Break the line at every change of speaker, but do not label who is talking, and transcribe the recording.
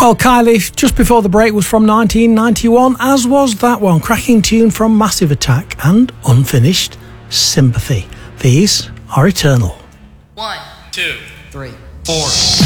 Well, Kylie, just before the break, was from 1991, as was that one. Cracking tune from Massive Attack and Unfinished Sympathy. These are Eternal.
1, 2,
3,
4.